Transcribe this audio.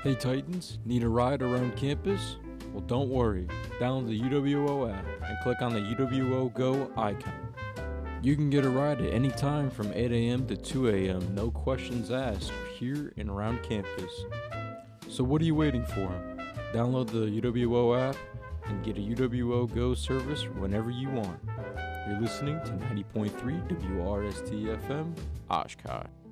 Hey Titans, need a ride around campus? Well, don't worry. Download the UWO app and click on the UWO Go icon. You can get a ride at any time from 8 a.m. to 2 a.m., no questions asked, here and around campus. So what are you waiting for? Download the UWO app and get a UWO Go service whenever you want. You're listening to 90.3 WRST FM, Oshkosh.